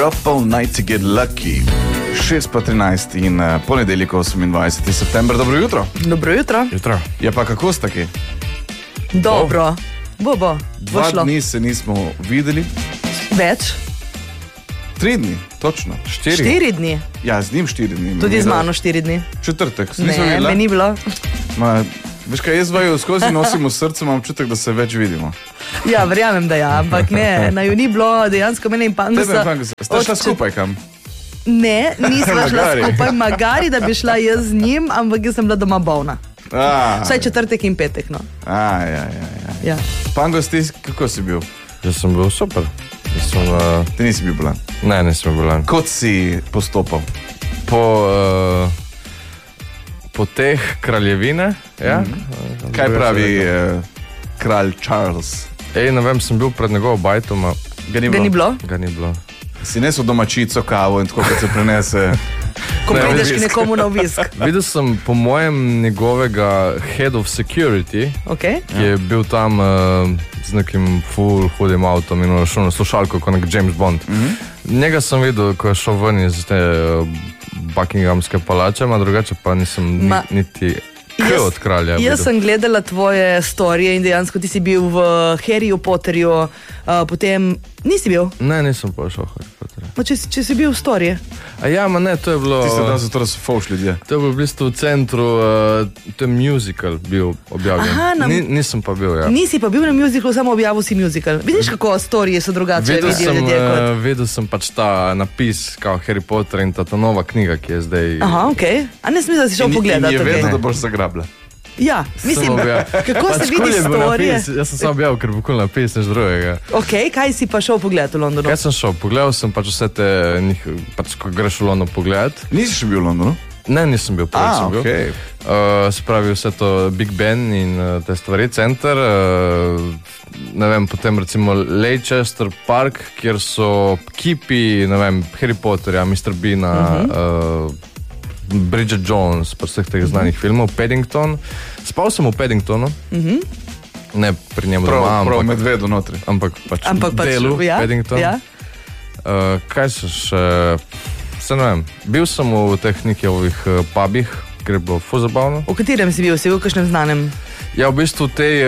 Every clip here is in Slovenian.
up all night to get lucky. 6:13 in ponedeljek 28. september. Dobro jutro. Dobro jutro. Jutro. Ja pa kako ste taki? Dobro. Bo 2 dni se nismo videli. Več? 3 dni, točno. 4 dni. Ja, z njim 4 dni. Tudi z mano 4 dni. Četrtek. Ne, me ni bilo. Veš kaj, jaz vaju skozi nosim v srcu, imam občutek, da se več vidimo. Ja, verjamem, da ja, ampak ne, na ju ni bilo dejansko mene in Pangosa. Ste šla skupaj kam? Ne, nisva šla skupaj, magari, da bi šla jaz z njim, ampak jaz sem bila doma bolna. Vsaj četrtek in petek, no. Ja. Pangos, ti kako si bil? Jaz sem bil super. Ti nisi bil bolan? Ne, nisem bil bolan. Kot si postopal? Po teh kraljevine, ja. Kaj pravi kralj Charles? Ne vem, sem bil pred njegovo bajtom. Ga ni bilo? Ga ni bilo. Si nesel domačico, kavo in tako, kot se prenese. Ko prideš k nekomu na obisk. Videl sem po mojem njegovega head of security, ki je bil tam z nekim full hudim avtom in šel na slušalko kot nek James Bond. Njega sem videl, ko je šel ven iz te Buckinghamske palače, a drugače pa nisem niti od kralja. Jaz sem gledala tvoje storije in dejansko ti si bil v Harryju Potterju, potem nisi bil? Ne, nisem pa šel v Harry Potterja. Če si bil v storije? Ja, ne, to je bilo... Tiste dan so torej so fauš ljudje. To je bilo v bistvu v centru, to je musical bil objavljen. Nisem pa bil, ja. Nisi pa bil na musicalu, samo objavil si musical. Vidiš, kako storije so drugače vidijo ljudje kot... Videl sem pač ta napis, kao Harry Potter in ta nova knjiga, ki je zdaj... Aha, okej. A ne smisel, da si šel pogledat? In je vedel, da boš zagrabila. Ja, mislim, kako se vidi storije? Jaz sem samo objavil, ker bo kul napis, nič drugega. Okej, kaj si pa šel pogledat v Londonu? Kaj sem šel? Pogledal sem pač vse te, pač ko greš v London pogledat. Nisi še bil v Londonu? Ne, nisem bil, prvi sem bil. Spravi vse to Big Ben in te stvari, center, ne vem, potem recimo Leicester Park, kjer so kipi, ne vem, Harry Potterja, Mr. Beana, Bridget Jones, pa vseh teh znanih filmov, Paddington. Spal sem v Paddingtonu, ne pri njemu doma, prav medvedu notri. Ampak pač delu Paddington. Kaj so še, se ne vem, bil sem v teh nekih pubih, ker je bilo ful zabavno. V katerem si bil? Si bil v kakšnem znanem? Ja, v bistvu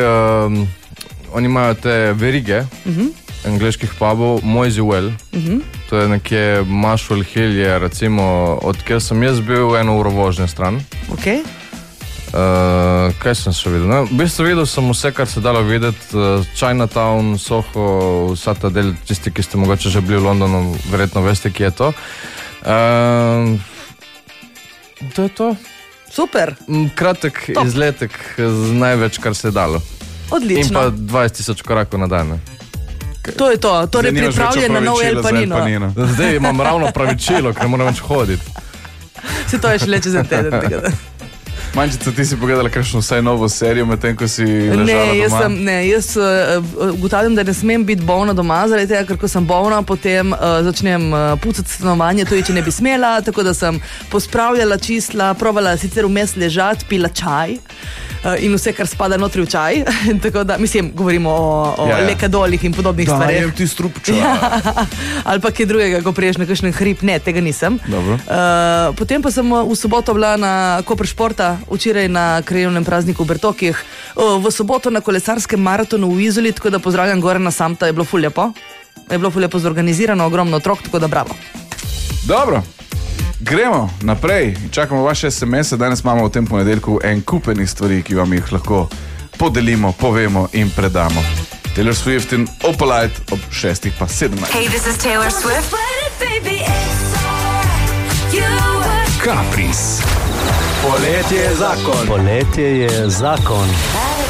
oni imajo te verige, angleških pubov, Moisey Well. To je nekje Muswell Hill, je recimo, od kjer sem jaz bil 1 uro vožnje stran. Kaj sem še videl? V bistvu videl sem vse, kar se dalo videti, Chinatown, Soho, vsa ta del, tisti, ki ste mogoče že bili v Londonu, verjetno veste, ki je to. To je to. Super. Kratek izletek z največ, kar se je dalo. Odlično. In pa 20,000 korakov na dan. To je to, torej pripravljen na nov El Panino. Zdaj imam ravno pravičilo, ker ne moram več hoditi. Se to je še leče za teden. Mančica, ti si pogledala kakšno vsaj novo serijo, medtem ko si ležala doma? Jaz ugotavljam, da ne smem biti bolna doma, zaradi tega, ker ko sem bolna, potem začnem pucati stanovanje, to je, če ne bi smela, tako da sem pospravljala, čistila, provala sicer vmes ležati, pila čaj in vse, kar spada notri v čaj. Tako da, mislim, govorimo o lekadolih in podobnih stvarih. Dajem ti strup čaj. Ali pa kaj drugega, ko priješ na kakšen hrib. Ne, tega nisem. Potem pa sem v soboto bila na Koper Športa, včeraj na krajevnem prazniku v Bertokih, v soboto na kolesarskem maratonu v Izoli, tako da pozdravljam Gorana Samta, je bilo ful lepo. Je bilo ful lepo zorganizirano, ogromno otrok, tako da bravo. Dobro. Gremo naprej, čakamo vaše SMS-e, danes imamo v tem ponedeljku en kupenih stvari, ki vam jih lahko podelimo, povemo in predamo. Taylor Swift in Opalite ob 6:17. Hey, this is Taylor Swift. Caprice. Poletje je zakon. Poletje je zakon.